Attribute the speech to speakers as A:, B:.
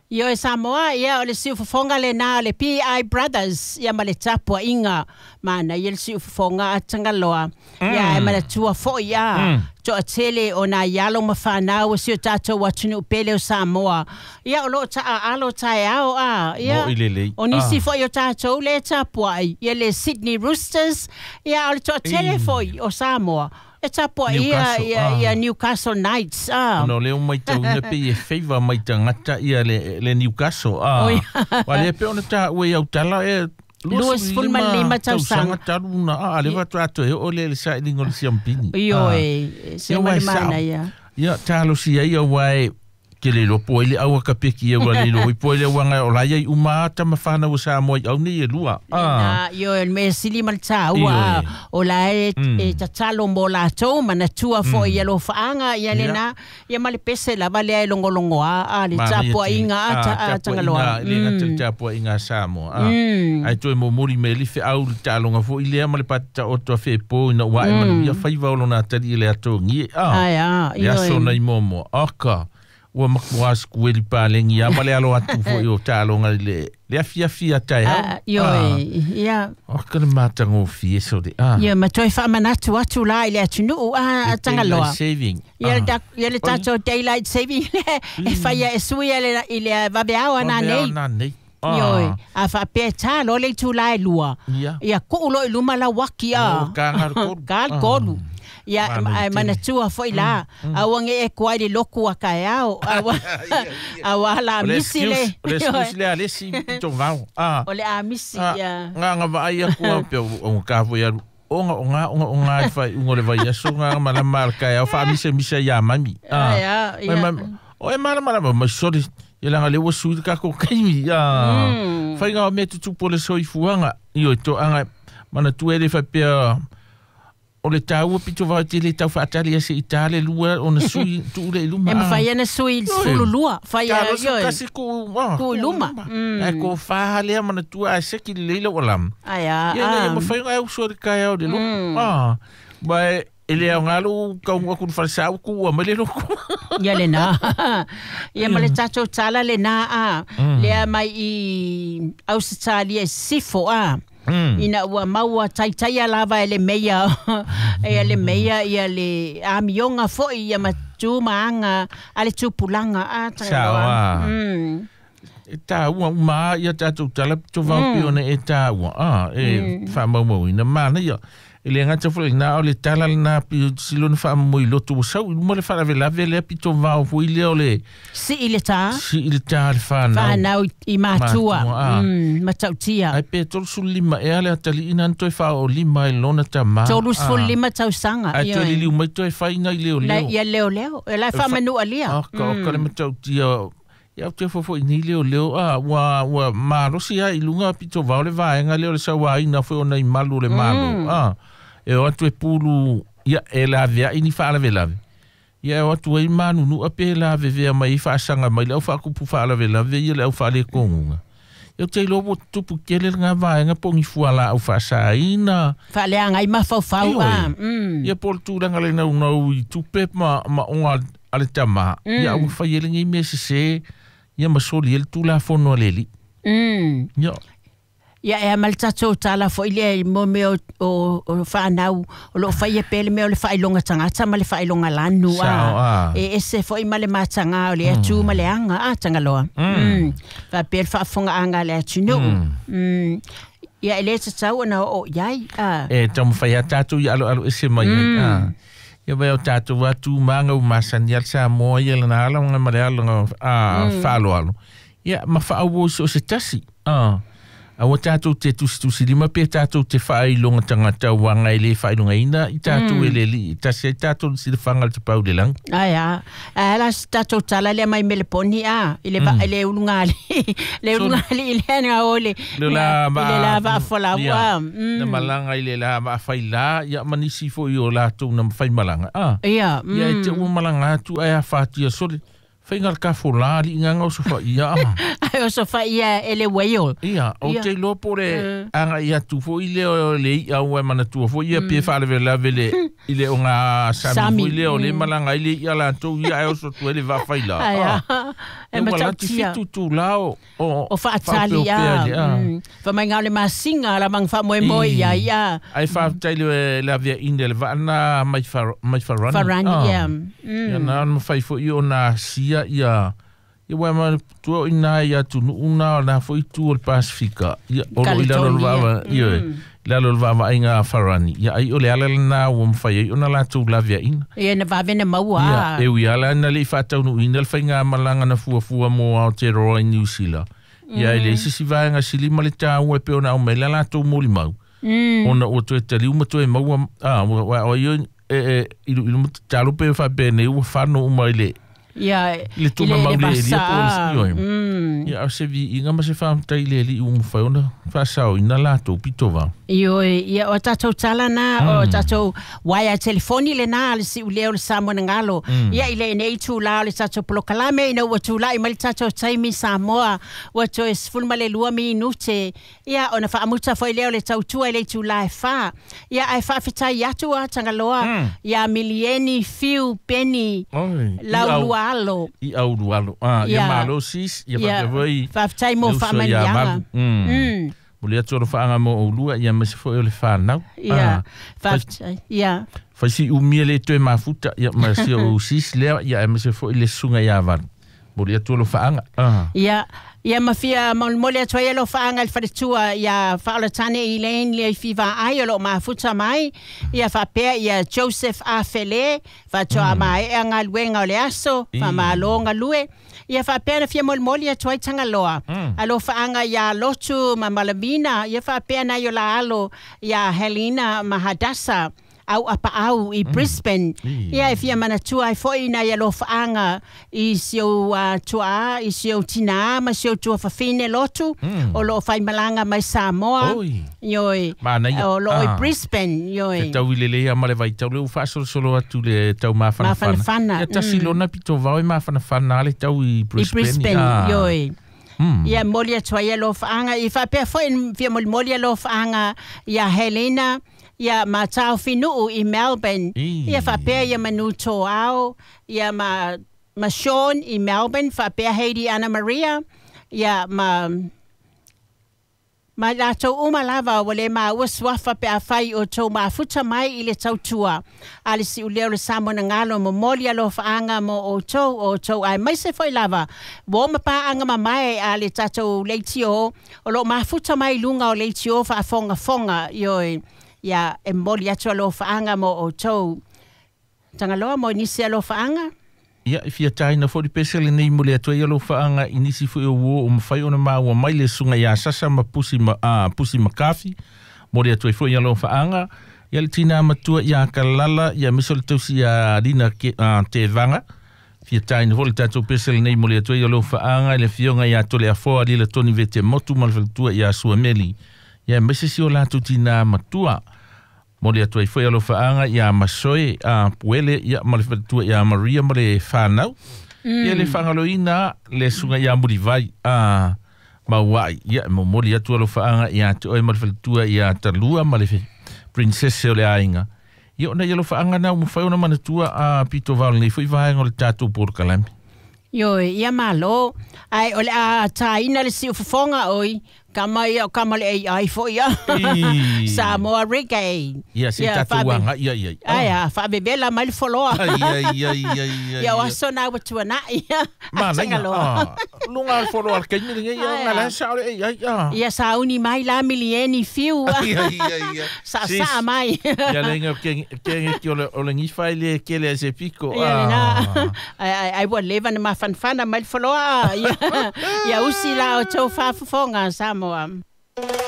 A: Io e Samoa, ia o le siu fofonga le na le PI Brothers, ia ma le tapua inga, mana ia le siu fofonga a Tangaloa. Ia e mana tua fo ia, to a tele o na ialo mawhanau, siu tato watunu pele o Samoa. Ia o lo ta a alo tae ao a, ia o nisi fo i o tato le tapua ai, ia le Sydney Roosters, ia o le to a tele fo i o Samoa. E tapua ia Newcastle Knights.
B: No leo mai tau na pe e feiva mai tangata ia le Newcastle. Wa le pe ona ta ue au tala e
A: Luas fulman lima tau
B: sanga taruna le watu ato e o le sa ingo le siampini.
A: Iyo se mana ia.
B: Ia talo si ia wai ke le lopo ele au ka peki e wa le lo i po le wanga o la ia uma ta mafana o sa mo au ni e lua.
A: Yo me sili mal ta o la e ta talo mo la to mana tua fo ia lo faanga ia le na ia male pese la vale ai longolongo a le tapo inga a Tangaloa.
B: Le na tapo inga sa mo. Ai to mo muri me li fe au talo nga fo ile male pata o to fe po na wa e ia fai va lo na tali le ato ngi. Ya so na momo aka. Ua makuas kueli palengi a male alo atu fo i o tālonga le afia tai hau.
A: Ia.
B: O kana mātango fie so de.
A: Ia, ma toi whaamanatu atu la i le atunu a Tangaloa.
B: Daylight saving.
A: Ia le tato daylight saving e whaia e sui i le vabeau ana nei. Ioi, a whapea tā lo le tu la e lua. Ia kuulo i luma la waki a. Kāl kolu. Ia mana tua foi lá awange e kwai de loku akaiao awa la misi le
B: le si to vau
A: ole a misi ia
B: nga vai a ko pe o ka foi onga fai ngole vai aso nga mala marca e fa misi ya mami o e mala ma sori ia langa le wo sui ka ko kai fai nga me tu pole soi fuanga io to anga mana tu ele fa pe o le tau pito va te le tau fatali ese itale lua ona sui tu le luma.
A: E fai ana sui sulu lua, fai
B: yo. Kasi ko
A: luma.
B: E ko fa le mana tu a se ki le lo lam.
A: Aya.
B: Ya mo fai nga uso de kai o de lo. Ba ele ngalo ka un ku fa sa ku o mele lo.
A: Ya le na. Ya male tacho tala le na le mai I Australia sifo ina ua maua taitai lava ele meia ele meia ia le amionga fo ia matu maanga ale tupulanga a Tangaloa.
B: Ta ua ma ia tatu tala to va pione eta ua e fa mo ina mana ia ele ngata fo ina ole tala na pi silon fa mo I lotu sau mo le fa la vele pito va fo ile ole
A: si ile ta
B: fa
A: na I matua matautia
B: ai pe tol sul lima e ale tali ina to fa o lima I lona ta ma
A: tol sul lima tau sanga
B: ai to li mo to fa ina leo
A: ia leo la fa manu alia
B: ka le matautia ia te fofo I leo wa marosi ai lunga pito va le vaenga leo le sawa ina fo ona I malu le malu e o atu e pulu ia e la vea ini fa la vela ia o atu e manu nu ape la vea mai fa sanga mai le fa kupu fa la vela ia le fa le konga eu te lobo tupu kele nga vaenga pongi fuala au fa sa ina
A: fa le anga I mafau
B: ia por tu ranga le no I tupe ma onga ale tama ia u fa yele ngi mesese ia masoli el tu la fono leli
A: ia e mal tato tala fo ile mo me o fa nau o lo fa ye pele me o le fa ilonga tangata ma le fa ilonga lanu e ese fo I male matanga o le atu ma le anga a Tangaloa fa per fa fonga anga le atu no ia ele tau na o yai
B: e tam fa ya tatu ya alo ese mai ia vai o tatu watu manga o masani al sa mo ia na ala nga male ala falo alo ia ma fa o se tasi a o tatu te tusi lima pe tatu te fai longa tangata wanga ele fai longa ina I tatu ele li tasi tatu si fanga te pau de lang
A: aya ala tatu tala le mai meleponi ile ba ele ulungali ile na ole
B: le la
A: va fola wa
B: na malanga ile la va fai la ya manisi fo I o la tu na fai malanga
A: ia
B: te malanga tu aya fatia sole Fai ngal ka fola li nganga o sofa ia
A: o so fa ia ele whale.
B: Ia, o te lopo le anga ia tu fo ile o le ia o mana tu fo ia pe fa le vela vele ile o nga sami ile o le malanga ile ia la tu ia o so tu ele va faila. E mata fitu tu lao o
A: fa atali ia. Fa mai ngale masinga la mang fa moe moe ia.
B: Ai fa tele la via indel va na mai farani.
A: Farani ia.
B: Ia na no fai fo io na sia ia. Ia wama tua ina ia tunu una na foi tu o Pasifika. Ia olo ila lo lava ia. Ila lo lava inga farani. Ia ai ole ala na o mfai ona la tu lavia ina.
A: Ia na va vena maua.
B: Ia e wi ala na le fa tau nu ina fa inga malanga na fua mo Aotearoa New Zealand. Ia ile sisi va nga sili maleta o pe ona o mela la tu mo limau. Ona o tu te liu mo tu e maua o io ilu talo pe fa bene o fa no mai
A: ia
B: le tuma maule ia polis ia se vi inga ma se fa tai le li fa ona fa sao ina la to pitova
A: ia o tatou tala na o tatou waya telefoni le na le si ule o Samoa ngalo ia ile nei tu la le tatou polokalame ina o tu la i mal tatou taimi Samoa o to es full male lua minute ia ona fa amuta foi le tau tu ile tu la fa ia ai fa fita ia tu a tangaloa ia milieni fiu penny la I aurualo. Ia malo sis, ia whakawai. Whaftai mo whamanianga.
B: Mulia toro whaanga mo ulua, ia masi fo e le whanau.
A: Ia, whaftai, ia.
B: Whaisi umia le toe mafuta, ia masi o sis lea, ia masi fo e le sunga ia van. Mulia toro whaanga.
A: Ia mafia mole atoa ia lo whaanga le wharetua ia whaolatane i lein le whiwa ai o lo mafuta mai ia whapea ia Joseph Afele whatoa mai e ngā luenga o le aso whamalonga lue ia whapea na fia mole atoa i tangaloa alo whaanga ia lotu ma Malamina ia whapea na i o la alo ia Helena Mahadasa au apa au i Brisbane ia e fia manatua i foi na ia lo whaanga i sio tua i sio tina ma sio tua whawhine lotu o lo whai malanga mai Samoa ioi o lo i Brisbane ioi
B: te tau ilelea ma le vai tau leu whaasolo solo atu le tau mawhanawhana ia tasilona pito vau i mawhanawhana le tau i Brisbane
A: ioi ia molia tua ia lo whaanga i whapea foi fia molia lo whaanga ia Helena ia ma tau finuu i Melbourne ia whapea ia manuto au ia ma Sean i Melbourne whapea Heidi Anna Maria ia ma lato umalava wale ma waswafa pe afai o tau mafuta mai i le tautua ale si uleo le Samoa ngalo mo molia lo whaanga mo o tau ai mai se foi lava wo mapa anga mamai ale tatou leitio o lo mafuta mai lunga o leitio fonga ioi ia e moli atu alo whaanga mo o tau. Tangaloa mo nisi alo whaanga?
B: Ia, i fia taina fori pesele nei moli atu alo whaanga inisi fui o uo o mawhai ona maua mai le sunga ia sasa ma pusi makafi. Moli atu fui alo whaanga. Ia le tina matua ia kalala ia misole tausi ia rina te vanga. Fia taina fori tatou pesele nei moli atu alo whaanga le fionga ia tole a foa li le toni vete motu malwhalatua ia suameli. Ia mesesi o latu tina matua. Mole atua i foi alo whaanga ia masoe a puele ia malwhalatua ia Maria mole whanau. Ia le whangalo ina le sunga ia muri vai a mauai. Ia mole atua alo whaanga ia te oi malwhalatua ia talua male princesse o le ainga. Ia ona ia lo whaanga nau mwhai ona manatua a pito vau nei foi vahenga o le tātou Port-Kalami.
A: Ioi, ia malo. Ai, ole a taina le si ufufonga oi. Kama le ai fo ia. Samoa reggae.
B: Ia, si tatuanga. Ia.
A: Ai, fa bebela mai foloa.
B: Ia.
A: Ia, waso na watua na.
B: Mana, lunga foloa al kenyi nge ia ngala saore ia.
A: Ia sauni mai la milieni fiu.
B: Ia.
A: Sa mai.
B: Ia lenga ke ole ngi faile ke le se pico.
A: Ai wa leva na mafanfana mai foloa. Ia usi la o tau fa fonga Samoa.